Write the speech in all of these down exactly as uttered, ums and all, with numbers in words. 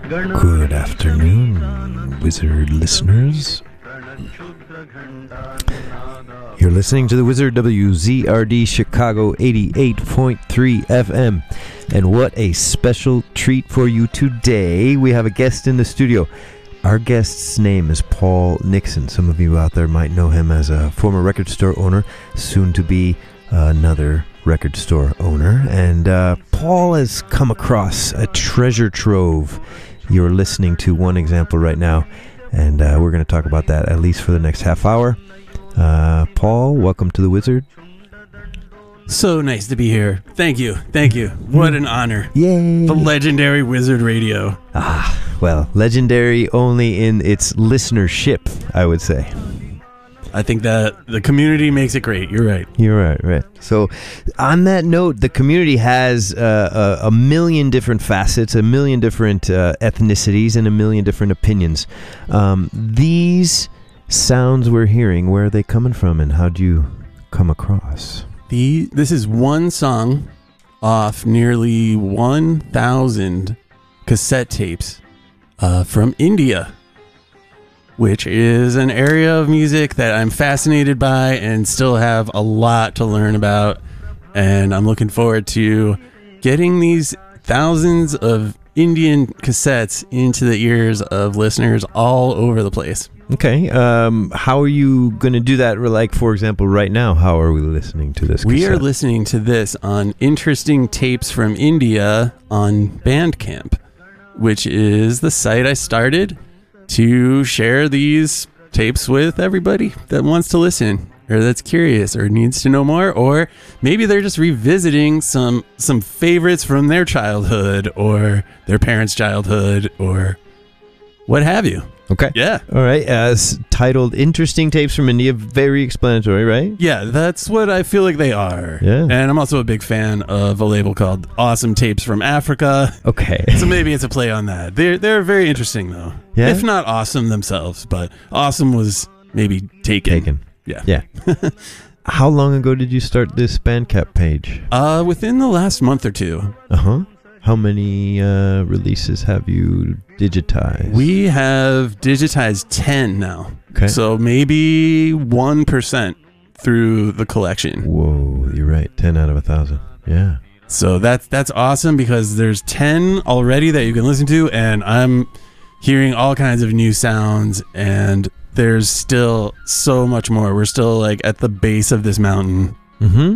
Good afternoon, Wizard listeners. You're listening to the Wizard W Z R D Chicago eighty-eight point three F M. And what a special treat for you today. We have a guest in the studio. Our guest's name is Paul Nixon. Some of you out there might know him as a former record store owner, soon to be another record store owner. And uh, Paul has come across a treasure trove. You're listening to one example right now, and uh, we're going to talk about that at least for the next half hour. Uh, Paul, welcome to the Wizard. So nice to be here. Thank you. Thank you. What an honor. Yay. The legendary Wizard Radio. Ah, well, legendary only in its listenership, I would say. I think that the community makes it great. You're right. You're right, right. So on that note, the community has uh, a, a million different facets, a million different uh, ethnicities, and a million different opinions. Um, these sounds we're hearing, where are they coming from, and how'd you come across? The This is one song off nearly one thousand cassette tapes uh, from India, which is an area of music that I'm fascinated by and still have a lot to learn about. And I'm looking forward to getting these thousands of Indian cassettes into the ears of listeners all over the place. Okay. Um, how are you going to do that? Like, for example, right now, how are we listening to this cassette? We are listening to this on Interesting Tapes from India on Bandcamp, which is the site I started to share these tapes with everybody that wants to listen, or that's curious, or needs to know more, or maybe they're just revisiting some some favorites from their childhood, or their parents' childhood, or what have you. Okay. Yeah. All right. Uh, titled Interesting Tapes from India. Very explanatory, right? Yeah, that's what I feel like they are. Yeah. And I'm also a big fan of a label called Awesome Tapes from Africa. Okay. So maybe it's a play on that. They're, they're very interesting, though. Yeah. If not awesome themselves, but awesome was maybe taken. Taken. Yeah. Yeah. How long ago did you start this Bandcamp page? Uh, within the last month or two. Uh-huh. How many uh, releases have you digitized? We have digitized ten now. Okay. So maybe one percent through the collection. Whoa, you're right. ten out of a thousand. Yeah. So that's that's awesome because there's ten already that you can listen to, and I'm hearing all kinds of new sounds, and there's still so much more. We're still like at the base of this mountain. Mm-hmm.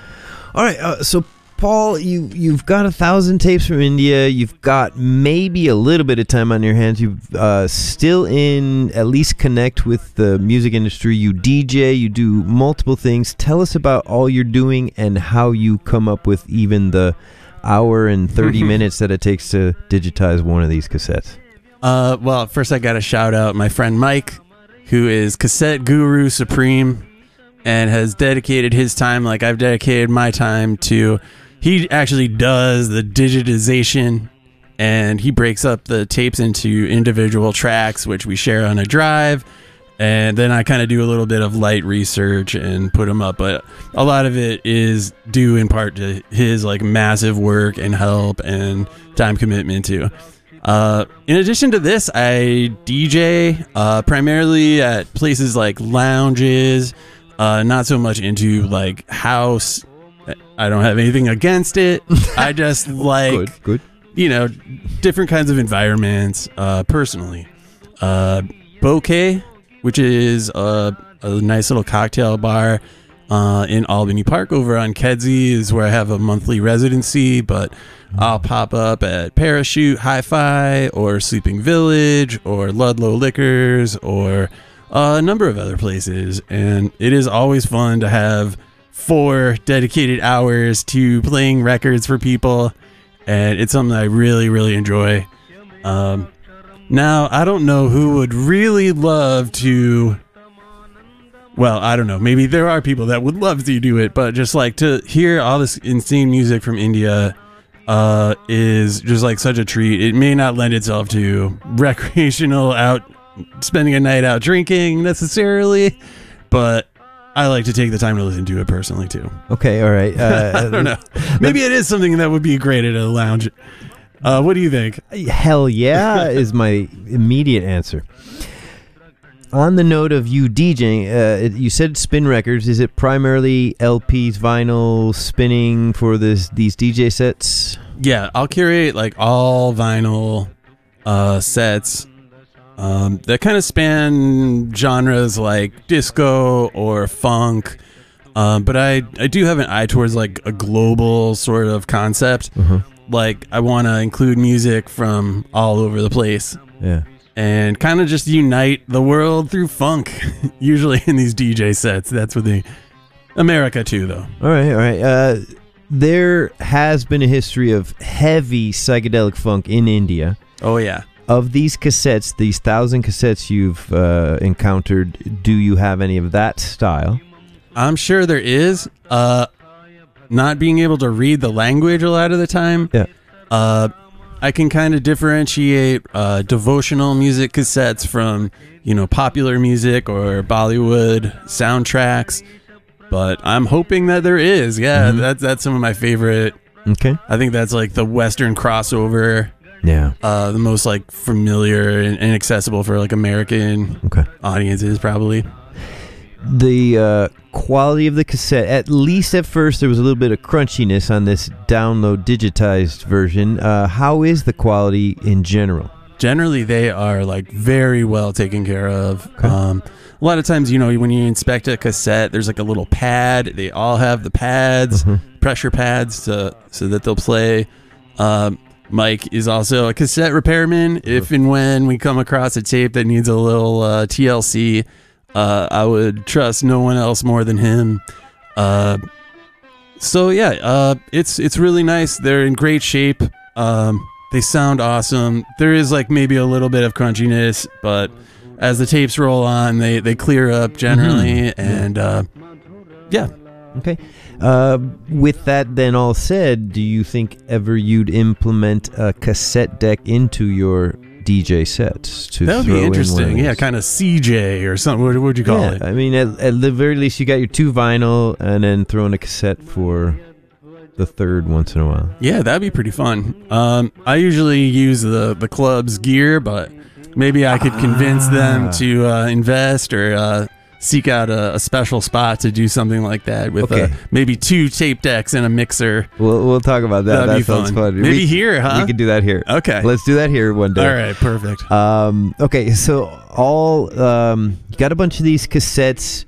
All right. Uh, so, Paul, you, you've got a thousand tapes from India. You've got maybe a little bit of time on your hands. You've uh, still in at least connect with the music industry. You D J. You do multiple things. Tell us about all you're doing and how you come up with even the hour and thirty minutes that it takes to digitize one of these cassettes. Uh, well, first I got to shout out my friend Mike, who is Cassette Guru Supreme and has dedicated his time like I've dedicated my time to. He actually does the digitization, and he breaks up the tapes into individual tracks, which we share on a drive. And then I kind of do a little bit of light research and put them up. But a lot of it is due in part to his like massive work and help and time commitment too. Uh, in addition to this, I D J uh, primarily at places like lounges, uh, not so much into like house. I don't have anything against it. I just like, good, good. you know, different kinds of environments uh, personally. Uh, Bouquet, which is a, a nice little cocktail bar uh, in Albany Park over on Kedzie, is where I have a monthly residency, but I'll pop up at Parachute Hi-Fi or Sleeping Village or Ludlow Liquors or uh, a number of other places. And it is always fun to have four dedicated hours to playing records for people, and it's something I really, really enjoy. Um, now, I don't know who would really love to, well, I don't know, maybe there are people that would love to do it, but just like to hear all this insane music from India uh, is just like such a treat. It may not lend itself to recreational out, spending a night out drinking necessarily, but I like to take the time to listen to it personally too. Okay, all right. Uh, I don't know. Maybe it is something that would be great at a lounge. Uh, what do you think? Hell yeah is my immediate answer. On the note of you DJing, uh, it- you said spin records. Is it primarily L Ps, vinyl, spinning for this these D J sets? Yeah, I'll curate like all vinyl uh, sets um, that kind of span genres like disco or funk. Um, but I, I do have an eye towards like a global sort of concept. Uh-huh. Like I want to include music from all over the place Yeah. and kind of just unite the world through funk. Usually in these D J sets, that's what the America too, though. All right, all right. Uh, there has been a history of heavy psychedelic funk in India. Oh yeah. Of these cassettes, these thousand cassettes you've uh, encountered, do you have any of that style? I'm sure there is. Uh, not being able to read the language a lot of the time. Yeah. Uh, I can kind of differentiate uh, devotional music cassettes from, you know, popular music or Bollywood soundtracks. But I'm hoping that there is. Yeah, Mhm. that's that's some of my favorite. Okay. I think that's like the Western crossover, Yeah. uh, the most like familiar and, and accessible for like American Okay. audiences, probably. The uh, quality of the cassette, at least at first, there was a little bit of crunchiness on this download digitized version. Uh, how is the quality in general? Generally, they are like very well taken care of. Okay. Um, a lot of times, you know, when you inspect a cassette, there's like a little pad. They all have the pads, Mhm. pressure pads, to, so that they'll play. Um, Mike is also a cassette repairman. If and when we come across a tape that needs a little uh, T L C, uh, I would trust no one else more than him. Uh, so yeah, uh, it's it's really nice. They're in great shape. Um, they sound awesome. There is like maybe a little bit of crunchiness, but as the tapes roll on, they, they clear up generally. Mhm. And uh, yeah. Okay. Uh, with that then all said, do you think ever you'd implement a cassette deck into your D J sets to That would throw be in one of interesting. Yeah, these? kind of C J or something. What would you call Yeah, it? I mean, at, at the very least, you got your two vinyl and then throw in a cassette for the third once in a while. Yeah, that'd be pretty fun. Um, I usually use the, the club's gear, but maybe I could convince them Ah. to uh, invest or uh, seek out a, a special spot to do something like that with Okay. uh, maybe two tape decks and a mixer. We'll we'll talk about that. That'd that be sounds fun. fun. Maybe we, here, huh? We could do that here. Okay. Let's do that here one day. All right, perfect. Um, okay, so all um, you got a bunch of these cassettes,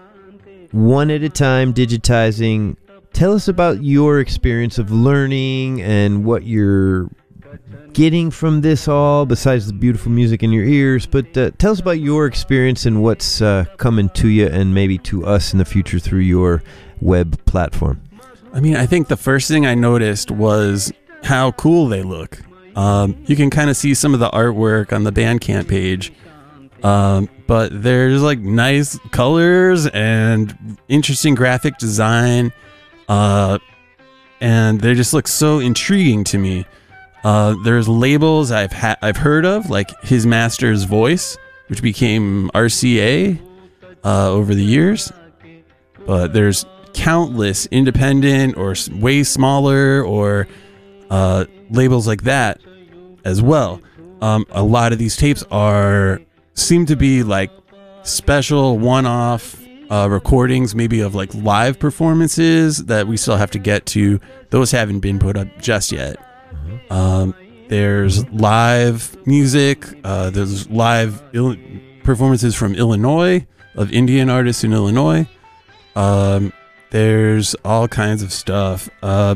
one at a time, digitizing. Tell us about your experience of learning and what you're getting from this all, besides the beautiful music in your ears. But uh, tell us about your experience and what's uh, coming to you and maybe to us in the future through your web platform. I mean, I think the first thing I noticed was how cool they look. Um, you can kind of see some of the artwork on the Bandcamp page, um, but there's like nice colors and interesting graphic design, uh, and they just look so intriguing to me. Uh, there's labels I've ha- I've heard of, like His Master's Voice, which became R C A uh, over the years, but there's countless independent or s- way smaller or uh, labels like that as well. Um, a lot of these tapes are seem to be like special one-off uh, recordings, maybe of like live performances that we still have to get to. Those haven't been put up just yet. Um, there's live music. Uh, there's live il- performances from Illinois, of Indian artists in Illinois. Um, there's all kinds of stuff. Uh,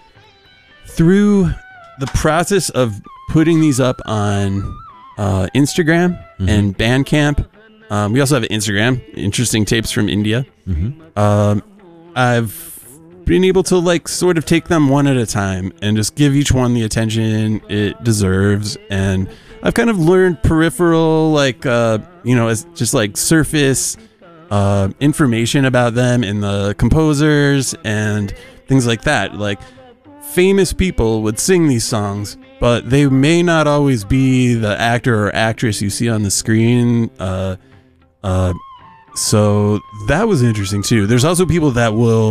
through the process of putting these up on uh, Instagram Mhm. and Bandcamp, um, we also have an Instagram, Interesting Tapes from India. Mm-hmm. Um, I've been able to like sort of take them one at a time and just give each one the attention it deserves. And I've kind of learned peripheral, like, uh, you know, as just like surface uh, information about them and the composers and things like that. Like, famous people would sing these songs, but they may not always be the actor or actress you see on the screen. Uh, uh, so that was interesting too. There's also people that will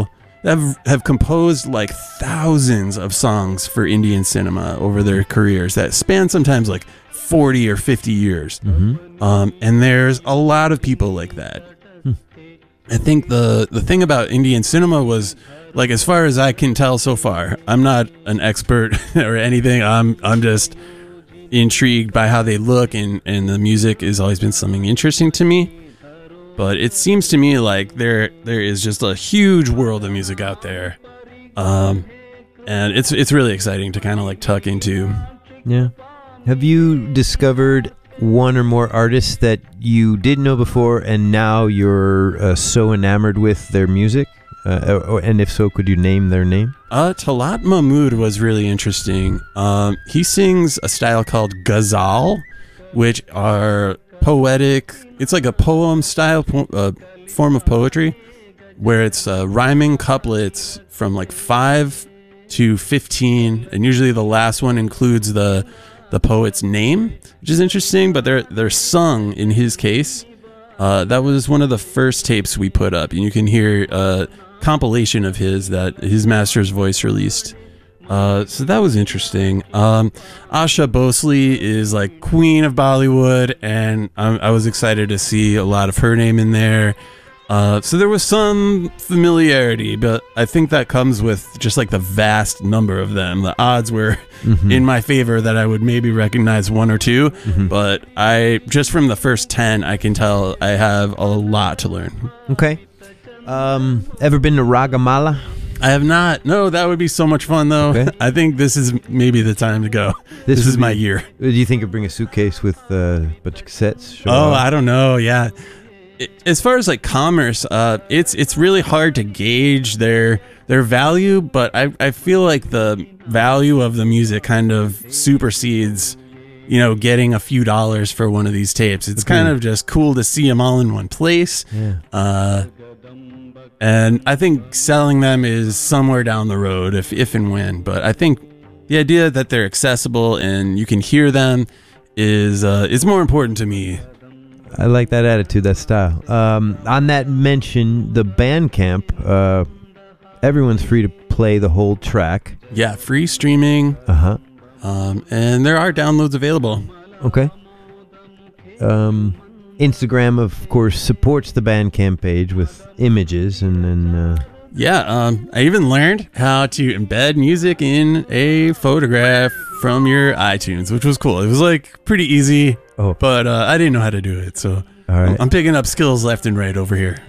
have have composed like thousands of songs for Indian cinema over their careers that span sometimes like forty or fifty years. Mm-hmm. Um, and there's a lot of people like that. Hmm. I think the the thing about Indian cinema was, like, as far as I can tell so far, I'm not an expert or anything. I'm I'm just intrigued by how they look, and, and the music has always been something interesting to me. But it seems to me like there there is just a huge world of music out there, um, and it's it's really exciting to kind of like tuck into. Yeah. Have you discovered one or more artists that you didn't know before, and now you're uh, so enamored with their music? Uh, or, and if so, could you name their name? Uh, Talat Mahmood was really interesting. Um, he sings a style called ghazal, which are poetic. It's like a poem style po- uh, form of poetry, where it's uh, rhyming couplets from like five to fifteen, and usually the last one includes the the poet's name, which is interesting. But they're they're sung in his case. Uh, that was one of the first tapes we put up, and you can hear a compilation of his that his master's voice released. Uh, so that was interesting. Um, Asha Bhosle is like queen of Bollywood, and I, I was excited to see a lot of her name in there. Uh, so there was some familiarity, but I think that comes with just like the vast number of them. The odds were mm-hmm. in my favor that I would maybe recognize one or two, mm-hmm. but I just from the first ten, I can tell I have a lot to learn. Okay. Um, ever been to Ragamala? I have not. No, that would be so much fun, though. Okay. I think this is maybe the time to go. This, this is my be, year. Do you think I'd bring a suitcase with uh, a bunch of cassettes? Show oh, off? I don't know. Yeah. It, as far as like commerce, uh, it's it's really hard to gauge their their value, but I, I feel like the value of the music kind of supersedes, you know, getting a few dollars for one of these tapes. It's okay. Kind of just cool to see them all in one place. Yeah. Uh, And I think selling them is somewhere down the road, if if and when. But I think the idea that they're accessible and you can hear them is uh, is more important to me. I like that attitude, that style. Um, on that mention, the Bandcamp, uh, everyone's free to play the whole track. Yeah, free streaming. Uh-huh. Um, and there are downloads available. Okay. Um... Instagram, of course, supports the Bandcamp page with images, and then uh, yeah, um, I even learned how to embed music in a photograph from your iTunes, which was cool. It was like pretty easy, oh. but uh, I didn't know how to do it, so all right. I'm picking up skills left and right over here.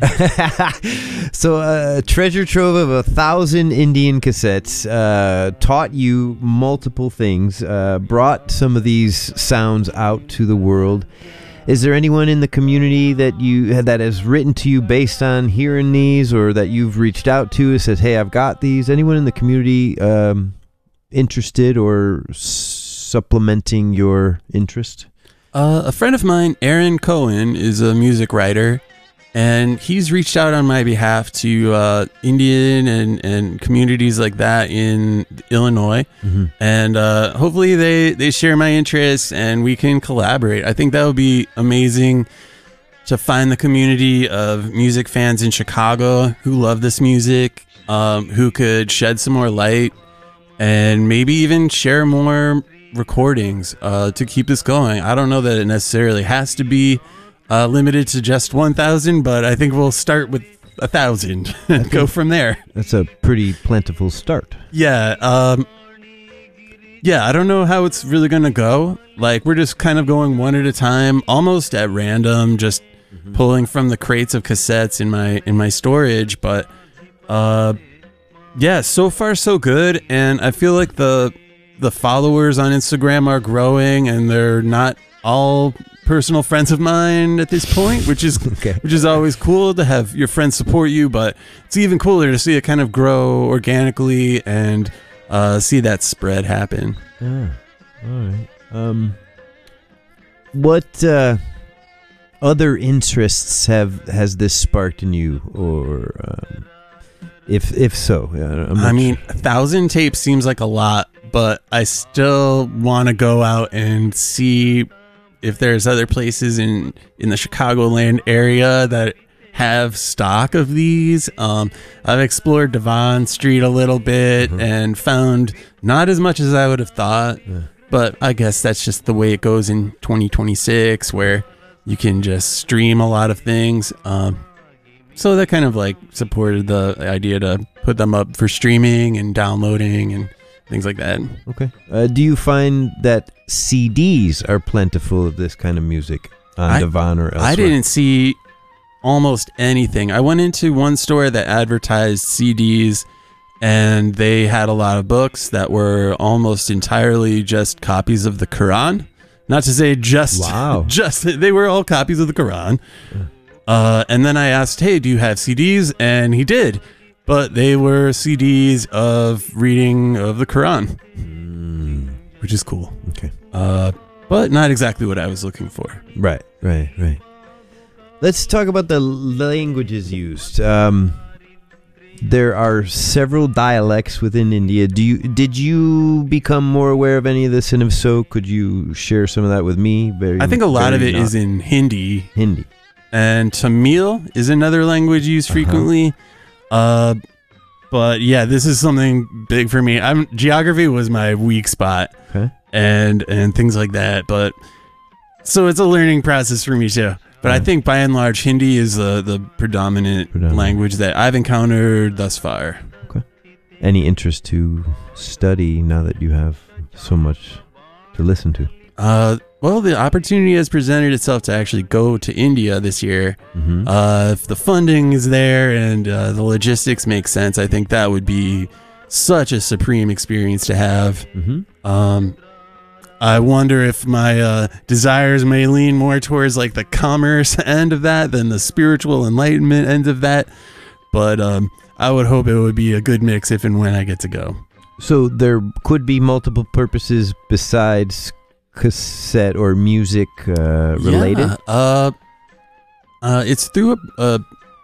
So a uh, treasure trove of a thousand Indian cassettes uh, taught you multiple things, uh, brought some of these sounds out to the world. Is there anyone in the community that you that has written to you based on hearing these, or that you've reached out to and says, hey, I've got these? Anyone in the community um, interested or supplementing your interest? Uh, a friend of mine, Aaron Cohen, is a music writer, and he's reached out on my behalf to uh, Indian and, and communities like that in Illinois. Mm-hmm. And uh, hopefully they, they share my interests and we can collaborate. I think that would be amazing to find the community of music fans in Chicago who love this music, um, who could shed some more light and maybe even share more recordings uh, to keep this going. I don't know that it necessarily has to be Uh, limited to just one thousand, but I think we'll start with one thousand and go from there. That's a pretty plentiful start. Yeah. Um, yeah, I don't know how it's really going to go. Like, we're just kind of going one at a time, almost at random, just mm-hmm. pulling from the crates of cassettes in my in my storage. But, uh, yeah, so far so good. And I feel like the the followers on Instagram are growing, and they're not all personal friends of mine at this point, which is okay. which is always cool to have your friends support you, but it's even cooler to see it kind of grow organically and uh, see that spread happen. Ah, all right. Um, what uh, other interests have has this sparked in you, or um, if if so? I'm I mean, sure. a thousand tapes seems like a lot, but I still want to go out and see if there's other places in, in the Chicagoland area that have stock of these. Um, I've explored Devon Street a little bit mm-hmm. and found not as much as I would have thought. Yeah. But I guess that's just the way it goes in twenty twenty-six, where you can just stream a lot of things. Um, so that kind of like supported the idea to put them up for streaming and downloading and things like that. Okay. Uh, do you find that C Ds are plentiful of this kind of music on I, Devon or elsewhere? I didn't see almost anything. I went into one store that advertised C Ds, and they had a lot of books that were almost entirely just copies of the Quran. Not to say just, wow. just they were all copies of the Quran. Uh, and then I asked, hey, do you have C Ds? And he did. But they were C Ds of reading of the Quran, mm. which is cool. Okay. Uh, but not exactly what I was looking for. Right, right, right. Let's talk about the languages used. Um, there are several dialects within India. Do you did you become more aware of any of this? And if so, could you share some of that with me? Very, I think a lot of it not. is in Hindi. Hindi. And Tamil is another language used frequently. Uh-huh. Uh, but yeah, this is something big for me. I'm geography was my weak spot, okay. and and things like that. But so it's a learning process for me too. But yeah. I think by and large, Hindi is the the predominant, predominant language that I've encountered thus far. Okay. Any interest to study now that you have so much to listen to? Uh, well, the opportunity has presented itself to actually go to India this year. Mm-hmm. Uh, if the funding is there and uh, the logistics make sense, I think that would be such a supreme experience to have. Mm-hmm. Um, I wonder if my uh, desires may lean more towards like the commerce end of that than the spiritual enlightenment end of that. But um, I would hope it would be a good mix if and when I get to go. So there could be multiple purposes besides cassette or music uh, related? Yeah, uh, uh, it's through a, a,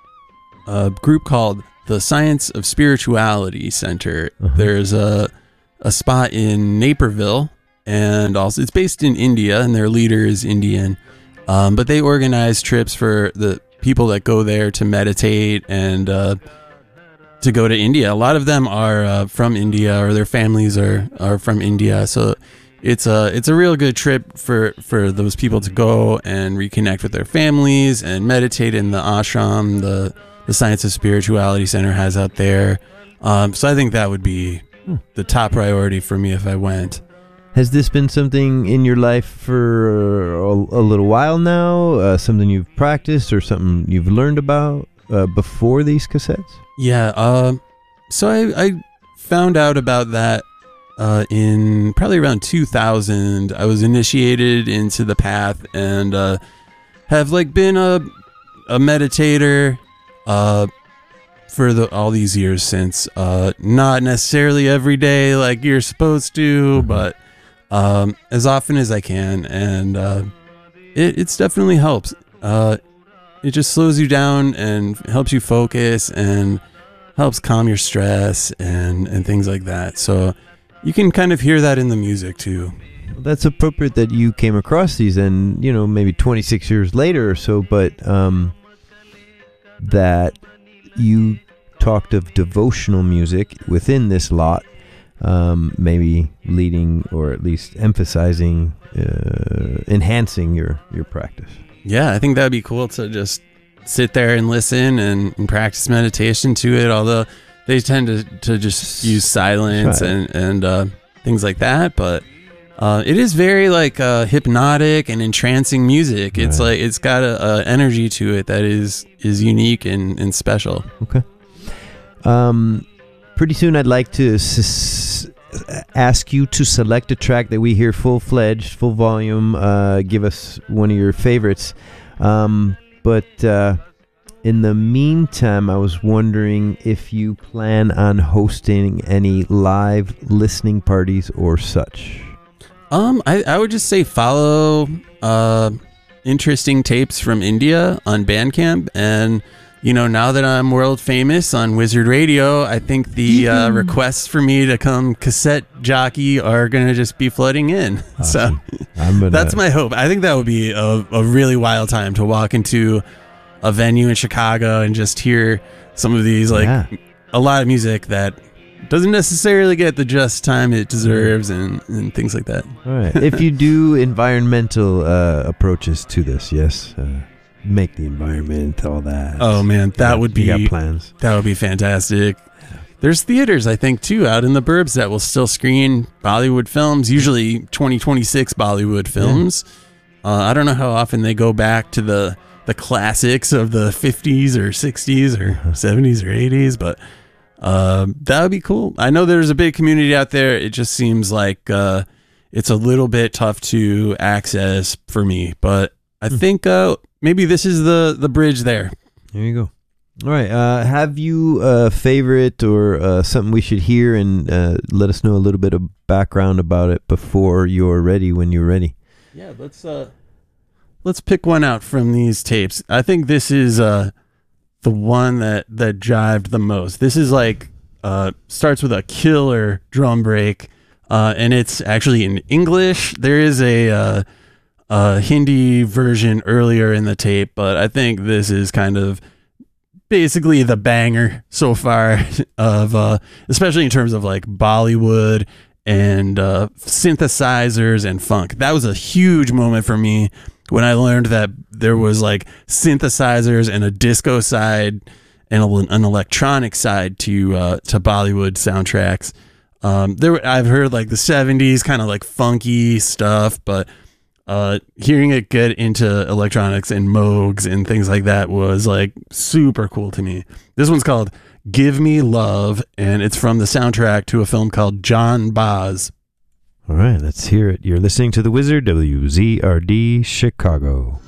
a group called the Science of Spirituality Center. Uh-huh. There's a a spot in Naperville, and also it's based in India, and their leader is Indian. Um, but they organize trips for the people that go there to meditate and uh, to go to India. A lot of them are uh, from India, or their families are, are from India, so It's a it's a real good trip for, for those people to go and reconnect with their families and meditate in the ashram the the Science of Spirituality Center has out there. Um, so I think that would be hmm. the top priority for me if I went. Has this been something in your life for a, a little while now? Uh, something you've practiced or something you've learned about uh, before these cassettes? Yeah. Uh, so I, I found out about that Uh, in probably around two thousand. I was initiated into the path and uh, have like been a a meditator uh, for the all these years since. Uh, not necessarily every day like you're supposed to, but um, as often as I can, and uh, it it's definitely helps. Uh, it just slows you down and helps you focus and helps calm your stress and and things like that. So you can kind of hear that in the music too. Well, that's appropriate that you came across these, and you know, maybe twenty-six years later or so, but um, that you talked of devotional music within this lot, um, maybe leading or at least emphasizing, uh, enhancing your, your practice. Yeah, I think that'd be cool to just sit there and listen and, and practice meditation to it, although they tend to, to just use silence right. and, and uh, things like that. But uh, it is very like uh, hypnotic and entrancing music. Right. It's like it's got a, a energy to it that is is unique and, and special. Okay. Um, pretty soon I'd like to s- ask you to select a track that we hear full-fledged, full volume. Uh, give us one of your favorites. Um, but... Uh, In the meantime, I was wondering if you plan on hosting any live listening parties or such. Um, I, I would just say follow uh, interesting tapes from India on Bandcamp. And, you know, now that I'm world famous on Wizard Radio, I think the uh, requests for me to come cassette jockey are going to just be flooding in. Awesome. So I'm gonna... that's my hope. I think that would be a, a really wild time to walk into a venue in Chicago and just hear some of these, like Yeah. a lot of music that doesn't necessarily get the just time it deserves, and, and things like that. All right. If you do environmental uh, approaches to this, yes, uh, make the environment, all that. Oh man, that You got- would be you got plans. that would be fantastic. There's theaters, I think, too, out in the burbs that will still screen Bollywood films, usually twenty twenty-six Bollywood films. Uh, I don't know how often they go back to the, the classics of the fifties or sixties or seventies or eighties, but uh, that would be cool. I know there's a big community out there. It just seems like uh, it's a little bit tough to access for me, but I think uh, maybe this is the, the bridge there. There you go. All right. Uh, have you a favorite or uh, something we should hear, and uh, let us know a little bit of background about it before you're ready, when you're ready? Yeah, let's uh, let's pick one out from these tapes. I think this is uh, the one that that jived the most. This is like uh, starts with a killer drum break, uh, and it's actually in English. There is a uh, a Hindi version earlier in the tape, but I think this is kind of basically the banger so far of uh especially in terms of like Bollywood and uh synthesizers and funk. That was a huge moment for me when I learned that there was like synthesizers and a disco side and a, an electronic side to uh to Bollywood soundtracks. Um there were, I've heard like the seventies kind of like funky stuff, but Uh, hearing it get into electronics and Moogs and things like that was like super cool to me. This one's called Give Me Love, and it's from the soundtrack to a film called John Boz. All right, let's hear it. You're listening to The Wizard, W Z R D Chicago.